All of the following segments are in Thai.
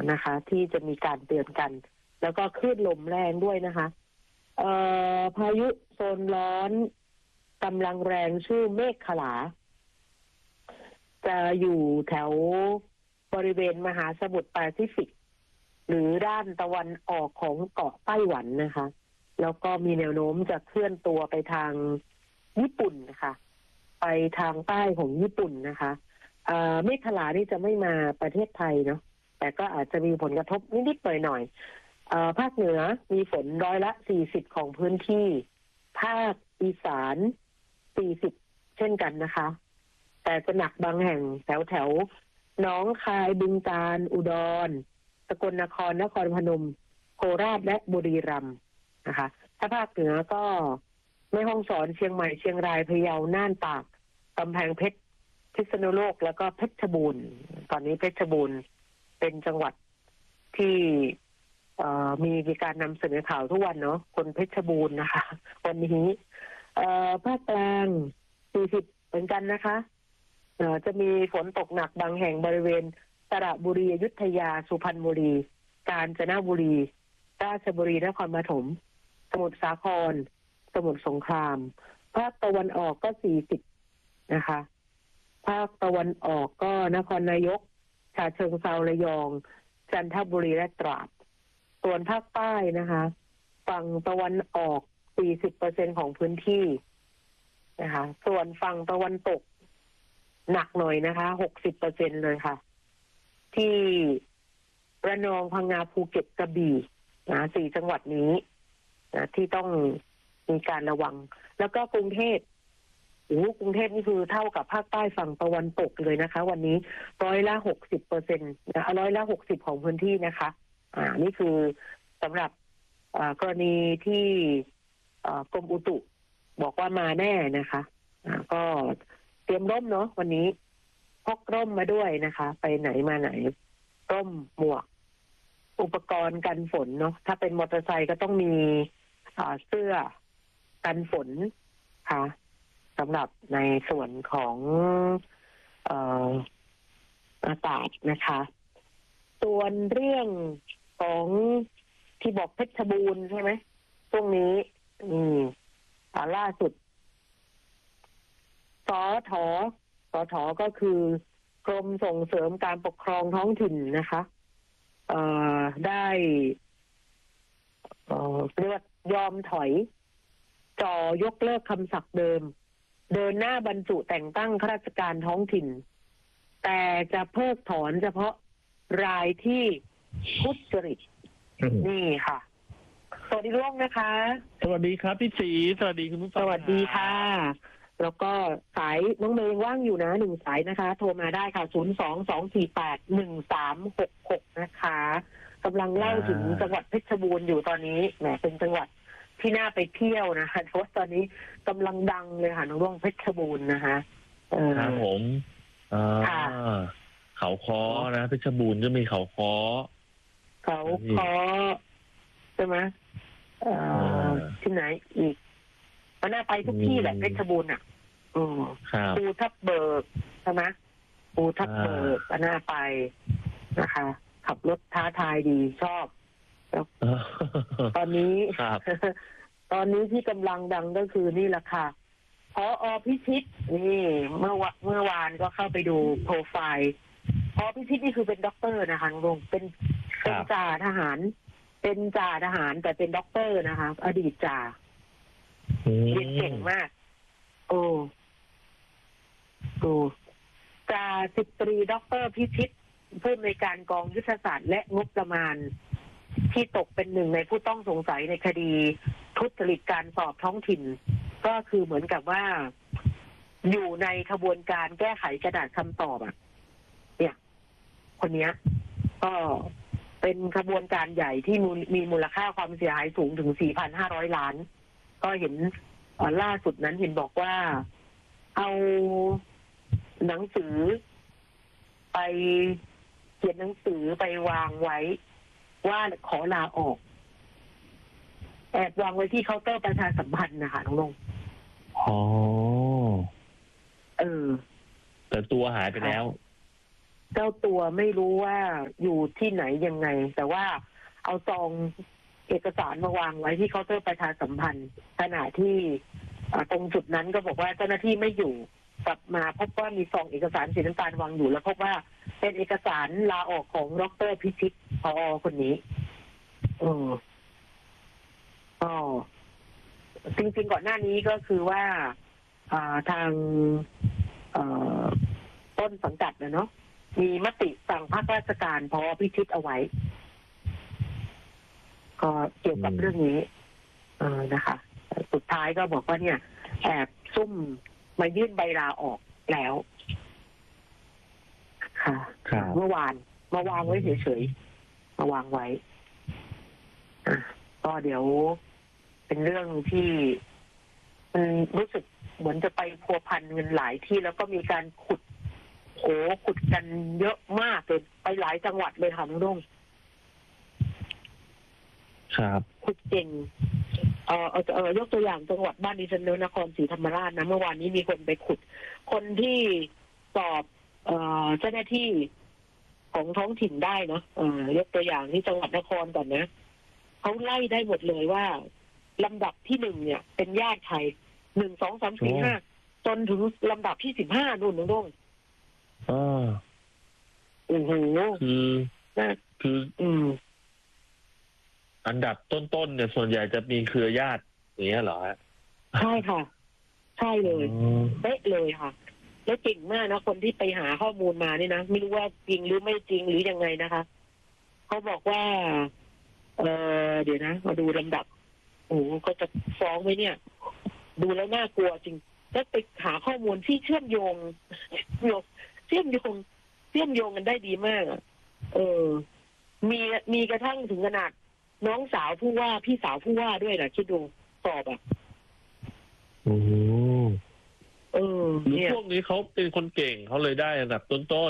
นะคะ ที่จะมีการเตือนกัน แล้วก็คลื่นลมแรงด้วยนะคะพายุโซนร้อนกำลังแรงชื่อเมฆขลาจะอยู่แถวบริเวณมหาสมุทรแปซิฟิกหรือด้านตะวันออกของเกาะไต้หวันนะคะแล้วก็มีแนวโน้มจะเคลื่อนตัวไปทางญี่ปุ่นนะคะไปทางใต้ของญี่ปุ่นนะคะเมฆขลานี่จะไม่มาประเทศไทยเนาะแต่ก็อาจจะมีผลกระทบนิดๆหน่อยๆภาคเหนือมีฝน40%ของพื้นที่ภาคอีสาน40%เช่นกันนะคะแต่จะหนักบางแห่งแถวหนองคายบึงกาฬอุดรสกลนครนครพนมโคราชและบุรีรัมย์นะคะถ้าภาคเหนือก็แม่ฮ่องสอนเชียงใหม่เชียงรายพะเยาน่านตากกำแพงเพชรพิษณุโลกแล้วก็เพชรบูรณ์ตอนนี้เพชรบูรณ์เป็นจังหวัดที่มีการนำเสนอข่าวทุกวันเนาะคนเพชรบูรณ์นะคะวันนี้ภาคกลาง40เหมือนกันนะคะจะมีฝนตกหนักบางแห่งบริเวณสระบุรีอยุธยาสุพรรณบุรีกาญจนบุรีราชบุรีนครปฐมสมุทรสาครสมุทรสงครามภาคตะวันออกก็40นะคะภาคตะวันออกก็นครนายกฉะเชิงเทราระยองจันทบุรีและตราดส่วนภาคใต้นะคะฝั่งตะวันออก40%ของพื้นที่นะคะส่วนฝั่งตะวันตกหนักหน่อยนะคะ60%เลยค่ะที่ระนองพังงาภูเก็ตกระบี่นะ4จังหวัดนี้นะที่ต้องมีการระวังแล้วก็กรุงเทพกรุงเทพนี่คือเท่ากับภาคใต้ฝั่งตะวันตกเลยนะคะวันนี้60%นะ60%ของพื้นที่นะคะนี่คือสำหรับกรณีที่กรมอุตุบอกว่ามาแน่นะคะก็เตรียมร่มเนาะวันนี้พกร่มมาด้วยนะคะไปไหนมาไหนร่มหมวกอุปกรณ์กันฝนเนาะถ้าเป็นมอเตอร์ไซค์ก็ต้องมีเสื้อกันฝนค่ะสำหรับในส่วนของอากาศนะคะส่วนเรื่องของที่บอกเพชรบูรณ์ใช่ไหมช่วงนี้ล่าสุดสทก็คือกรมส่งเสริมการปกครองท้องถิ่นนะคะได้เรียกว่ายอมถอยยกเลิกคำสั่งเดิมเดินหน้าบรรจุแต่งตั้งข้าราชการท้องถิ่นแต่จะเพิกถอนเฉพาะรายที่ทุจริตนี่ค่ะสวัสดีร่วงนะคะสวัสดีครับพี่ศรีสวัสดีคุณผู้ฟังสวัสดีค่ะแล้วก็สายน้องเมย์ว่างอยู่นะ1สายนะคะโทรมาได้ค่ะ02-248-1366นะคะกำลังเล่าถึงจังหวัดเพชรบูรณ์อยู่ตอนนี้แหมเป็นจังหวัดที่น่าไปเที่ยวนะคะเพราะตอนนี้กำลังดังเลยค่ะน้องร่วงเพชรบูรณ์นะคะครับผมเขาค้อนะเพชรบูรณ์ก็มีเขาค้อใช่ไหมที่ไหนอีกมันน่าไปทุกที่แหละเพชรบูรณ์อ่ะภูทับเบิกใช่ไหมภูทับเบิกก็น่าไปนะคะขับรถท้าทายดีชอบแล้วตอนนี้ที่กำลังดังก็คือนี่แหละค่ะผอ.พิชิตนี่เมื่อวานก็เข้าไปดูโปรไฟล์ผอ.พิชิตนี่คือเป็นด็อกเตอร์นะคะลุงเป็นจ่าทหารแต่เป็นด็อกเตอร์นะคะอดีตจ่าเรียนเก่งมากจ่า10 ตรีด็อกเตอร์พิชิตผู้อำนวยการกองยุทธศาสตร์และงบประมาณที่ตกเป็นหนึ่งในผู้ต้องสงสัยในคดีทุจริตการสอบท้องถิ่นก็คือเหมือนกับว่าอยู่ในขบวนการแก้ไขกระดาษคำตอบเนี่ยคนนี้ก็เป็นขบวนการใหญ่ที่มีมูลค่าความเสียหายสูงถึง 4,500 ล้านก็เห็นล่าสุดนั้นเห็นบอกว่าเอาหนังสือไปเขียนหนังสือไปวางไว้ว่าขอลาออกแอบวางไว้ที่เคาน์เตอร์ประชาสัมพันธ์นะคะน้องลงแต่ตัวหายไปแล้วเจ้าตัวไม่รู้ว่าอยู่ที่ไหนยังไง แต่ว่าเอาซองเอกสารมาวางไว้ที่เคาน์เตอร์ประชาสัมพันธ์ขณะที่ตรงจุดนั้นก็บอกว่าเจ้าหน้าที่ไม่อยู่กลับมาพบว่ามีซองเอกสารสีน้ำตาลวางอยู่แล้วพบว่าเป็นเอกสารลาออกของดร.พิชิตผอ.คนนี้ก็จริงๆก่อนหน้านี้ก็คือว่าทางต้นสังกัดเนาะมีมติสั่งพักราชการผอ.พิชิตเอาไว้ก็เกี่ยวกับเรื่องนี้นะคะสุดท้ายก็บอกว่าเนี่ยแอบซุ่มมายื่นใบลาออกแล้วค่ะเมื่อวานมาวางไว้เฉยๆมาวางไว้ก็เดี๋ยวเป็นเรื่องที่มันรู้สึกเหมือนจะไปพัวพันเงินหลายที่แล้วก็มีการขุดกันเยอะมากเลยไปหลายจังหวัดเลยค่ะน้องรุ่งครับขุดเก่งยกตัวอย่างจังหวัดบ้านดิฉันนครศรีธรรมราชนะเมื่อวานนี้มีคนไปขุดคนที่สอบเจ้าหน้าที่ของท้องถิ่นได้เนาะยกตัวอย่างที่จังหวัดนครก่อนนะเขาไล่ได้หมดเลยว่าลำดับที่1เนี่ยเป็นญาติใคร1 2 3 4 5จนถึงลำดับที่15นู่นน้องโอ้โหคืออันดับต้นๆเนี่ยส่วนใหญ่จะมีเครือญาติอย่างเงี้ยเหรอฮะใช่ค่ะใช่เลยเป๊ะเลยค่ะแล้วเก่งมากนะคนที่ไปหาข้อมูลมานี่นะไม่รู้ว่าจริงหรือไม่จริงหรือยังไงนะคะเขาบอกว่าเดี๋ยวนะมาดูลำดับโอ้ก็จะฟ้องไหมเนี่ยดูแล้วน่ากลัวจริงแล้วไปหาข้อมูลที่เชื่อมโยงกันได้ดีมากมีกระทั่งถึงขนาดน้องสาวผู้ว่าพี่สาวผู้ว่าด้วยนะคิดดูสอบเนี่ยพวกนี้เขาเป็นคนเก่งเขาเลยได้อันดับต้น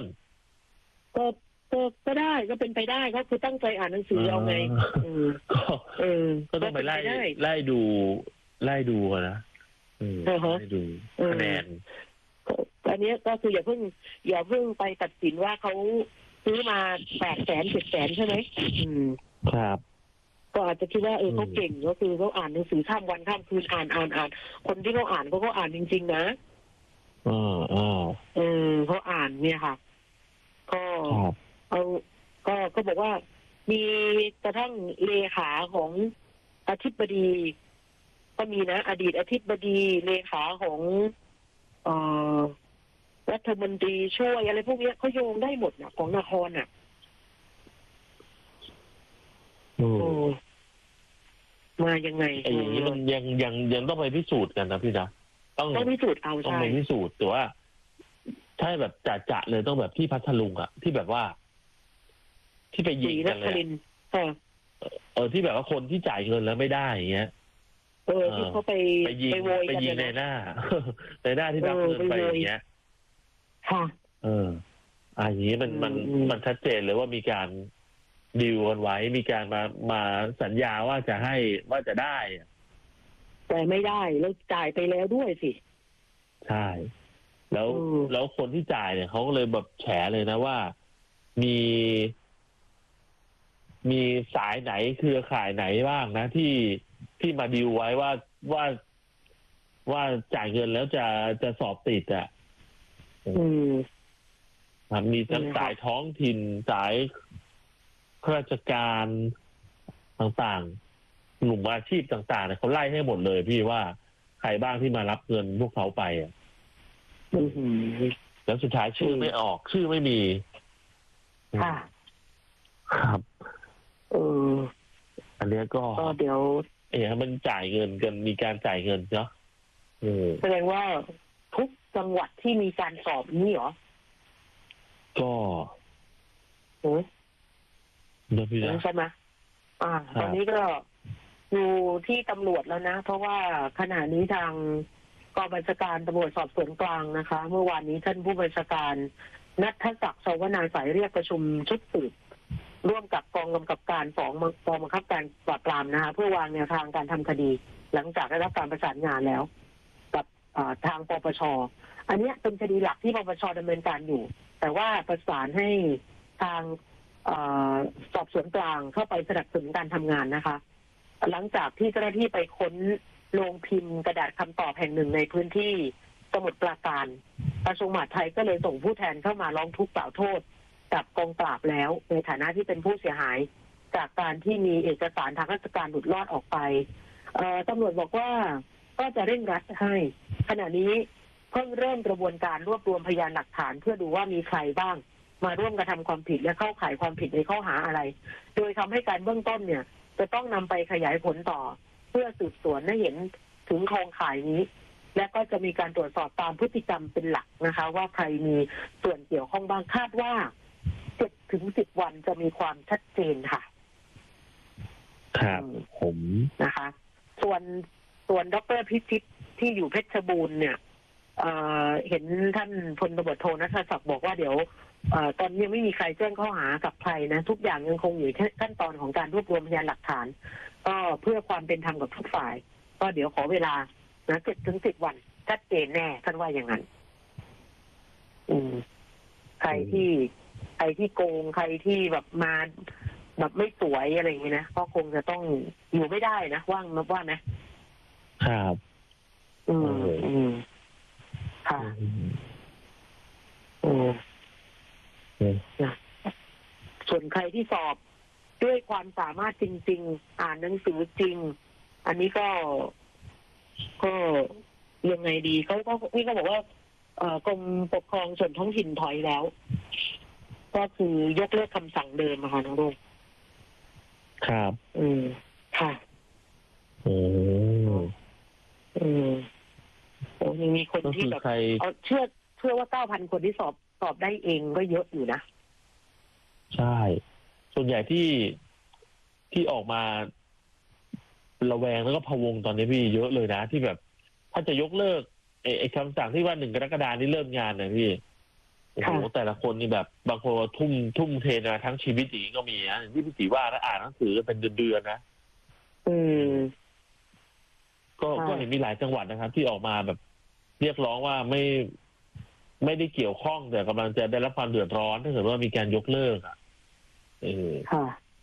ก็ได้ก็เป็นไปได้ก็คือตั้งใจอ่านหนังสือเอาไงก็ต้องไปไล่ดูนะไล่ดูคะแนนอันนี้ก็คืออย่าเพิ่งไปตัดสินว่าเขาซื้อมา800,000 700,000ใช่ไหมครับก็อาจจะคิดว่าเขาเก่งก็คือเขาอ่านหนังสือข้ามวันข้ามคืนอ่านคนที่เขาอ่านเขาอ่านจริงๆนะเขาอ่านเนี่ยค่ะก็บอกว่ามีกระทั่งเลขาของอธิบดีก็มีนะอดีตอธิบดีเลขาของรัฐมนตรีช่วยอะไรพวกนี้เขาโยงได้หมดนะของนครมายังไงอย่างนี้มันยังต้องไปพิสูจน์กันนะพี่นะต้องพิสูจน์เอาต้องไปพิสูจน์แต่ว่าถ้าแบบจะเลยต้องแบบที่พัทลุงที่แบบว่าที่ไปยิงกันเลยที่แบบว่าคนที่จ่ายเงินแล้วไม่ได้อย่างเงี้ยที่เขาไปยิงในหน้าที่รับเงินไปอย่างเงี้ยค่ะอย่างนี้มันชัดเจนเลยว่ามีการดีลกันไว้มีการมาสัญญาว่าจะได้แต่ไม่ได้แล้วจ่ายไปแล้วด้วยสิใช่แล้วคนที่จ่ายเนี่ยเขาก็เลยแบบแฉเลยนะว่ามีสายไหนเครือข่ายไหนบ้างนะที่มาดีลไว้ว่าจ่ายเงินแล้วจะสอบติดมีทั้งสายท้องถิ่นสายข้าราชการต่างๆกลุ่มอาชีพต่างๆเนี่ยเขาไล่ให้หมดเลยพี่ว่าใครบ้างที่มารับเงินพวกเขาไปแล้วสุดท้ายชื่อไม่ออกชื่อไม่มีครับอันนี้ก็เดี๋ยวมันจ่ายเงินกันมีการจ่ายเงินเนาะแสดงว่าทุกจังหวัดที่มีการสอบนี่เหรอก็ใช่ไหมตอนนี้ก็อยู่ที่ตำรวจแล้วนะเพราะว่าขณะนี้ทางกองบัญชาการตำรวจสอบสวนกลางนะคะเมื่อวานนี้ท่านผู้บัญชาการณัฐศักดิ์ ชวนาสายเรียกประชุมชุดสืบร่วมกับกองกำกับการกองบังคับการปราบปรามนะคะเพื่อวางแนวทางการทำคดีหลังจากได้รับการประสานงานแล้วกับทางปปช.อันนี้เป็นคดีหลักที่ปปช.ดำเนินการอยู่แต่ว่าประสานให้ทางสอบสวนกลางเข้าไปสนับสนุนการทำงานนะคะ หลังจากที่เจ้าหน้าที่ไปค้นโรงพิมพ์กระดาษคำตอบแห่งหนึ่งในพื้นที่สมุทรปราการกระทรวงมหาดไทยก็เลยส่งผู้แทนเข้ามาร้องทุกข์กล่าวโทษกับกองปราบแล้วในฐานะที่เป็นผู้เสียหายจากการที่มีเอกสารทางราชการหลุดรอดออกไปตำรวจบอกว่าก็จะเร่งรัดให้ขณะนี้เพิ่งเริ่มกระบวนการรวบรวมพยานหลักฐานเพื่อดูว่ามีใครบ้างมาร่วมกระทำความผิดและเข้าข่ายความผิดในข้อหาอะไรโดยทำให้การเบื้องต้นเนี่ยจะต้องนำไปขยายผลต่อเพื่อสืบสวนให้เห็นถึงโครงข่ายนี้และก็จะมีการตรวจสอบตามพฤติกรรมเป็นหลักนะคะว่าใครมีส่วนเกี่ยวข้องบ้างคาดว่า7 ถึง 10 วันจะมีความชัดเจนค่ะครับผมนะคะ ส่วนดร.พิชิตที่อยู่เพชรบูรณ์เนี่ยเห็นท่านพลตำรวจโทณัฐศักดิ์บอกว่าเดี๋ยวตอนนี้ยังไม่มีใครแจ้งข้อหากับใครนะทุกอย่างยังคงอยู่ขั้นตอนของการรวบรวมพยานหลักฐานก็เพื่อความเป็นธรรมกับทุกฝ่ายก็เดี๋ยวขอเวลา7 ถึง 10 วันชัดเจนแน่ท่านว่าอย่างนั้นใครที่โกงใครที่แบบมาแบบไม่สวยอะไรอย่างนี้นะก็คงจะต้องอยู่ไม่ได้นะว่านะครับค่ะส่วนใครที่สอบด้วยความสามารถจริงๆอ่านหนังสือจริงอันนี้ก็ยังไงดีเขานี่ก็บอกว่ากรมปกครองส่วนท้องถิ่นถอยแล้วก็คือยกเลิกคำสั่งเดิมค่ะน้องลุงครับค่ะยังมีคนที่แบบเชื่อว่า 9,000 คนที่สอบได้เองก็เยอะอยู่นะใช่ส่วนใหญ่ที่ออกมาระแวงแล้วก็พะวงตอนนี้พี่เยอะเลยนะที่แบบถ้าจะยกเลิกไอ้คำสั่งที่ว่า1 กรกฎาคมนี้เริ่มงานนะพี่โอ้โหแต่ละคนนี่แบบบางคนทุ่มเทนะทั้งชีวิตอย่างนี้ก็มีนะที่พี่ตีว่าถ้าอ่านหนังสือเป็นเดือนๆนะก็เห็นมีหลายจังหวัดนะครับที่ออกมาแบบเรียกร้องว่าไม่ได้เกี่ยวข้องแต่กำลังจะได้รับความเดือดร้อนถ้าเกิดว่ามีการยกเลิกค่ะ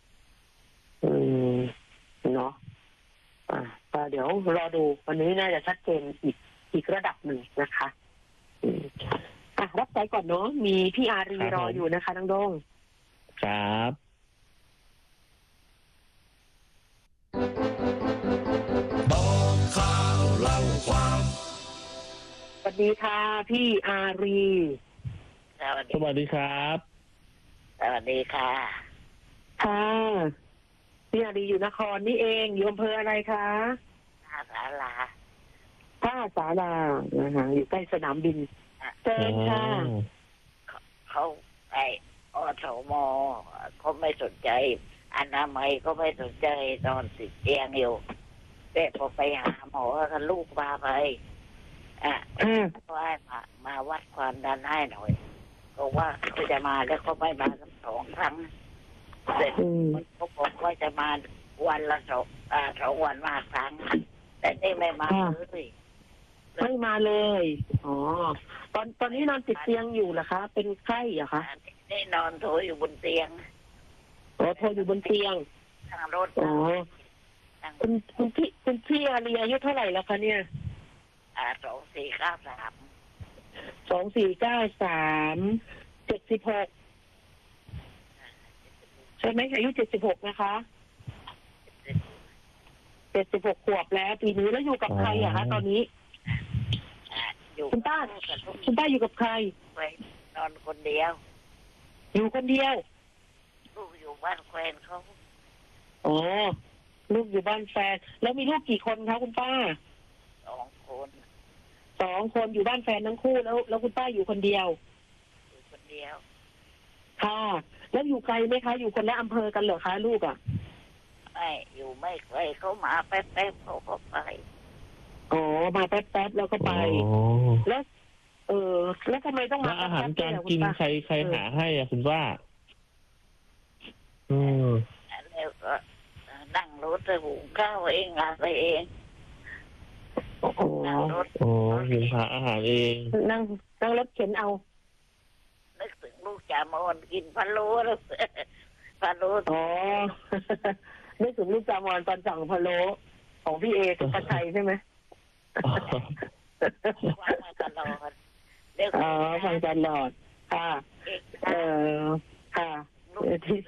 เนาะก็เดี๋ยวรอดูวันนี้น่าจะชัดเจนอีกระดับหนึ่งนะคะรับสายก่อนเนาะมีพี่อารีรออยู่นะคะน้องดงครับบอกข่าวเล่าความสวัสดีค่ะพี่อารีสวัสดีครับสวัสดีค่ะค่ะพี่อารีอยู่นครนี่เองอยู่อำเภออะไรคะท่าศาลานะคะอยู่ใกล้สนามบินเชิญค่ะเขาไออสมเขาไม่สนใจอนามัยก็ไม่สนใจนอนติดเตียงอยู่แต่พอไปหาหมอก็ลูกพาไปว่ามาวัดความดันให้หน่อยบอกว่าเขาจะมาแล้วเขาไม่มา2 ครั้งเสร็จเขาบอกว่าจะมาวันละ2 วันมาครั้งแต่นี่ไม่มาเลยไม่มาเลยตอนนี้นอนติดเตียงอยู่เหรอคะเป็นไข้เหรอคะนี่นอนโถอยู่บนเตียงโถอยู่บนเตียงทางรถคุณพี่อารีอายุเท่าไหร่แล้วคะเนี่ย 2493 76ใช่ไหมอายุ76นะคะ76 ขวบแล้วปีนี้แล้วอยู่กับใครอะคะตอนนี้คุณป้าอยู่กับใครนอนคนเดียวอยู่คนเดียวลูกอยู่บ้านแฟนเขาลูกอยู่บ้านแฟนแล้วมีลูกกี่คนคะคุณป้า 2 คนอยู่บ้านแฟนทั้งคู่แล้วคุณป้าอยู่คนเดียวค่ะแล้วอยู่ไกลไหมคะอยู่คนละอำเภอกันเหรอคะลูกอ่ะไม่อยู่ไม่ไกลเขามาแป๊บๆเขาก็ไปมาแป๊บๆแล้วก็ไปแล้วแล้วทำไมต้องมาอาหารการกินใครหาให้อ่ะคุณป้าแล้วก็นั่งรถหุงข้าวเองอะไรเองนั่งรถหุงหาอาหารเองนั่งรถเข็นเอานึกถึงจ่ามอนกินพะโล้แล้วพะโล้อ๋อ นึกถึงลูกจามอนตอนสั่งพะโล้ของพี่เอสุภชัยใช่ไหมฟังมาตลอดเดี๋ยวอ๋อฟังตลอดค่ะค่ะลูก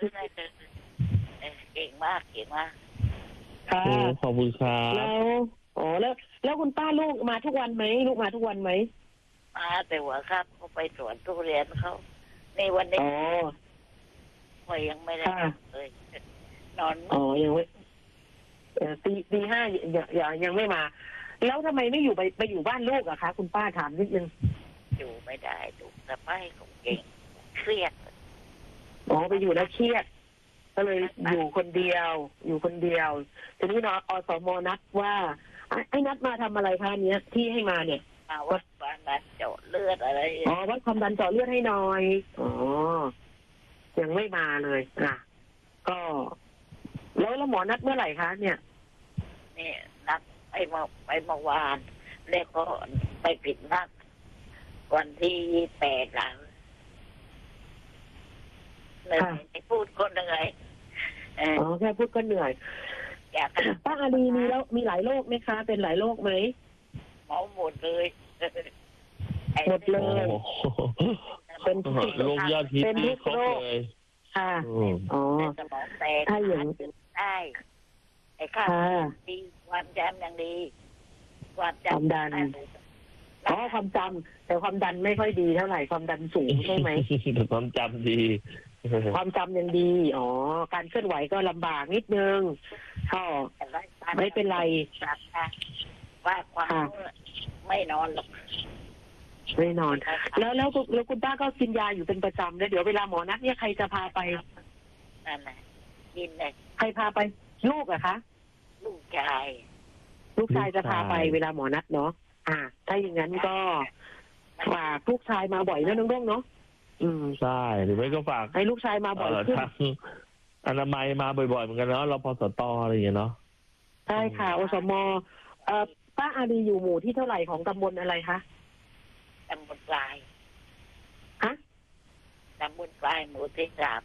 เก่งมากเก่งมากค่ะโอ้ขอบคุณครับแล้วอ๋อแล้วคุณป้าลูกมาทุกวันไหมลูกมาทุกวันไหมมาแต่หัวครับเขาไปสวนทุเรียนเขาในวันนี้อ๋อก็ยังไม่ได้ค่ะเลยนอนอ๋อยังไม่ตีห้ายังไม่มา แล้วทำไมไม่อยู่ไปอยู่บ้านลูกอะคะคุณป้าถามนิดนึงอยู่ไม่ได้ดูสะพ้ายของเก่งเครียดอ๋อไปอยู่แล้วเครียด ก็เลยอยู่คนเดียว อยู่คนเดียวทีนี้นอสมนัดว่าไอ้นัดมาทำอะไรคะเนี้ยที่ให้มาเนี่ยมาวัดความดันเจาะเลือดอะไรอ๋อวัดความดันเจาะเลือดให้หน่อยอ๋อยังไม่มาเลยก็แล้วหมอนัดเมื่อไหร่คะเนี่ยนี่นัดไปเมื่อวานแล้วก็ไปผิดนัดวันที่8หลังเลยไม่พูดคนเหนื่อยอ๋อแค่พูดก็เหนื่อยอยากป้าอาลีมีหลายโรคไหมคะ เป็นหลายโรคไหมหมอหมดเลยหมดเลโอ้ยโหเป็นโรคยอดฮิตเป็นทุนี่กครบโรคเลยค่ะอืมอ๋อสมองแตกถ้าอย่างได้ไอ้ข้าค่ะดีความจำอย่างดีความความดัน อ๋อความจำแต่ความดันไม่ค่อยดีเท่าไหร่ความดันสูงใช่ไหมแต่ความจำดีความจำยังดี อ๋อ การเคลื่อนไหวก็ลำบากนิดนึงก็ไม่เป็นไรว่าความไม่นอนหรอกไม่นอน แล้วคุณป้าก็กินยาอยู่เป็นประจำแล้วเดี๋ยวเวลาหมอนัดเนี่ยใครจะพาไปนั่นแหละกินเลยใครพาไปลูกอะคะลูกชายลูกชายจะพาไปเวลาหมอนัดเนาะถ้าอย่างนั้นก็ฝากลูกชายมาบ่อยนะน้องๆเนาะใช่หรือไม่ก็ฝากให้ลูกชายมาบ่อยขึ้นทางอนามัยมาบ่อยๆเหมือนกันเนาะรพสตอะไรอย่างเงี้ยเนาะใช่ค่ะอสมป้าอารีอยู่หมู่ที่เท่าไหร่ของตำบลอะไรคะตำบลปลายฮะตำบลปลายหมู่ที่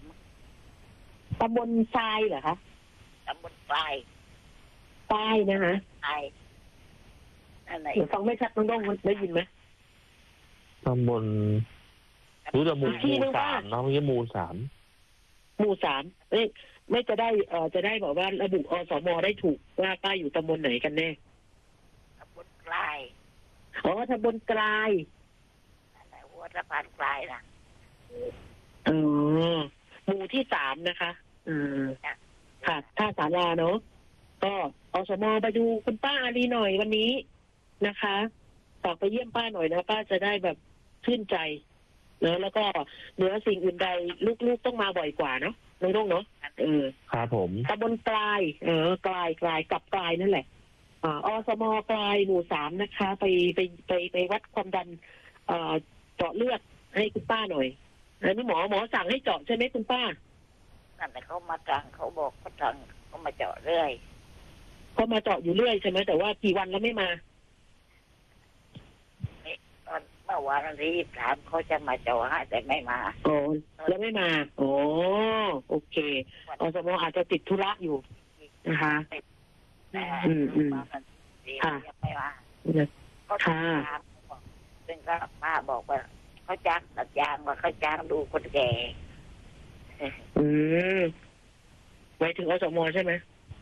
3 ตำบลทรายเหรอคะตำบลปลายใต้นะคะปลายนั่นไหนเดี๋ยวฟังไม่ชัดน้องๆได้ยินไหมตำบลรู้แต่หมู่ที่นึงว่า 3เนาะไม่ใช่หมู่3 หมู่3ไม่จะได้จะได้บอกว่าระบุอสมได้ถูกว่าป้าอยู่ตำบลไหนกันแน่ตำบลปลายอ๋อตำบลกลายนั่นแหละวัวสะพานปลายนะอ๋อหมู่ที่3นะคะค่ะท่าศาลาเนาะก็อสมไปดูคุณป้าอารีหน่อยวันนี้นะคะฝากไปเยี่ยมป้าหน่อยนะป้าจะได้แบบชื่นใจแล้วก็เหนือสิ่งอื่นใดลูกๆต้องมาบ่อยกว่าเนาะน้องๆเนาะครับผมตำบลกลายกลายกับกลายนั่นแหละอสมกลายหมู่3นะคะไปวัดความดันเจาะเลือดให้คุณป้าหน่อยแล้วนี่หมอสั่งให้เจาะใช่ไหมคุณป้านั่นแต่เขามาจังเขาบอกเขาจังเขามาเจาะเรื่อยเขามาเจาะอยู่เรื่อยใช่ไหมแต่ว่ากี่วันแล้วไม่มาตอนเมื่อวานที่23เขาจะมาเจาะให้แต่ไม่มาอ๋อแล้วไม่มาอ๋อโอเคอสมอาจจะติดธุระอยู่นะคะมากันดียังไม่มาเขาจ้างซึ่งก็ป้าบอกว่าเขาจ้างตัดยางว่าเขาจ้างดูคนแก่หมายถึงอสมใช่ไหม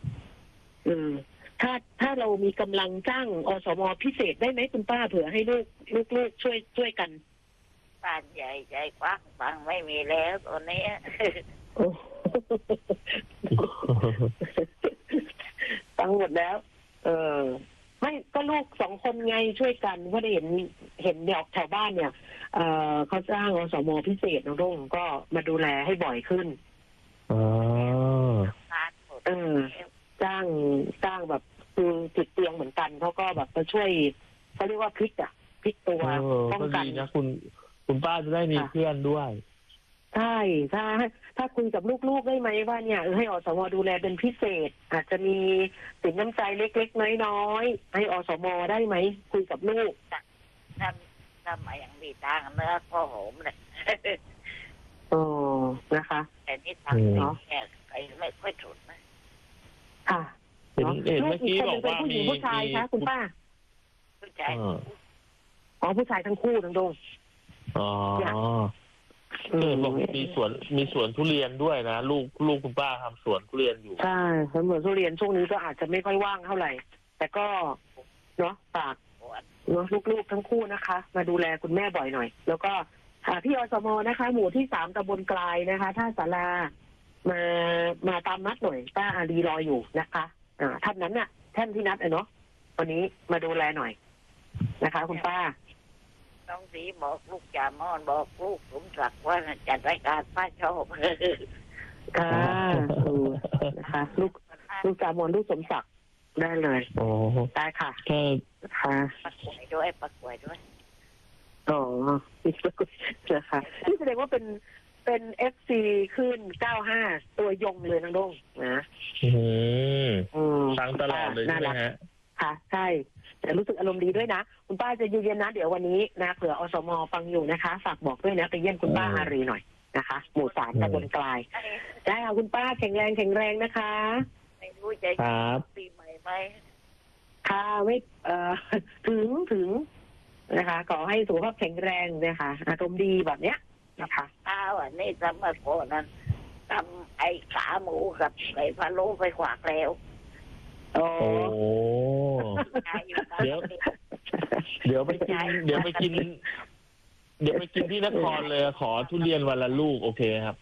ถ้าเรามีกำลังจ้างอสมพิเศษได้ไหมคุณป้าเผื่อให้ลูกช่วยกันบ้านใหญ่ใจกว้างฟังไม่มีแล้วตอนนี้ตังหมดแล้ว ไม่ก็ลูก2 คนไงช่วยกันเพราะเห็นเด็กแถวบ้านเนี่ยเขาจ้างอสมพิเศษน้องๆก็มาดูแลให้บ่อยขึ้นจ้างแบบคือติดเตียงเหมือนกันเขาก็แบบมาช่วยเขาเรียกว่าพลิกตัวป้องกันนะคุณป้าจะได้มีเพื่อนด้วยใช่ถ้าคุยกับลูกๆได้ไหมว่าเนี่ยให้อสมดูแลเป็นพิเศษอาจจะมีสินน้ำใจเล็กๆน้อยๆให้อสมได้ไหมคุยกับลูกทำมาอย่างมีทางเนื้อข้อหอมเลยอ๋อนะคะแต่นี่ทางนี้แค่ใครไม่ค่อยถูกนะค่ะเห็นเมื่อกี้บอกว่าผู้หญิงผู้ชายคะคุณป้าผู้ชายอ๋อผู้ชายทั้งคู่ทั้งดงอ๋อบอกมีสวนทุเรียนด้วยนะลูกคุณป้าทำสวนทุเรียนอยู่ใช่เหมือนทุเรียนช่วงนี้ก็อาจจะไม่ค่อยว่างเท่าไหร่ แต่ก็เนาะฝากเนาะลูกๆทั้งคู่นะคะ มาดูแลคุณแม่บ่อยหน่อย แล้วก็พี่อสมนะคะ หมู่ที่ 3 ตำบลกลายนะคะท่าศาลามาตามนัดหน่อยป้าอารีรออยู่นะคะท่านนั้นน่ะท่านที่นัดเนาะวันนี้มาดูแลหน่อยนะคะ คุณป้าน้องสีบอกลูกจ่ามอนบอกลูกสมศักดิ์ว่าจัดรายการป้าชอบค่ะนะคะลูกจ่ามอนลูกสมศักดิ์ได้เลยโอ้ได้ค่ะค่ะประกวดด้วยอ๋อนะคะที่แสดงว่าเป็นFC ขึ้น95ตัวยงเลยน้องดงนะฟังตลอดเลยใช่ไหมฮะค่ะใช่แต่รู้สึกอารมณ์ดีด้วยนะคุณป้าจะเย็นๆนะเดี๋ยววันนี้นะเผื่ออสมฟังอยู่นะคะฝากบอกด้วยนะไปเยี่ยมคุณป้าอารีหน่อยนะคะหมู่ 3 ตำบลกลายได้ค่ะคุณป้าแข็งแรงนะคะไม่รู้จะปีใหม่ไหมค่ะไม่ถึงนะคะขอให้สุขภาพแข็งแรงนะคะอารมณ์ดีแบบเนี้ยนะคะวันนี้สมัยก่อนนั้นทำไอ้ขาหมูกับไก่พะโล้ไปขวากแล้วโอ้เดี๋ยวไปกินที่นครเลยขอทุเรียนวันละลูกโอเคครับ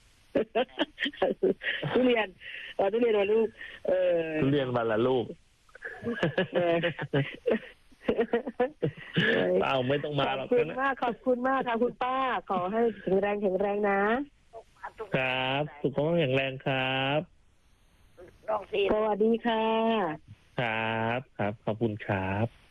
ทุเรียนวันลูกทุเรียนวันละลูกไม่ต้องมาหรอกขอบคุณมากค่ะคุณป้าขอให้แข็งแรงนะครับสุขภาพแข็งแรงครับสวัสดีค่ะครับขอบคุณครับ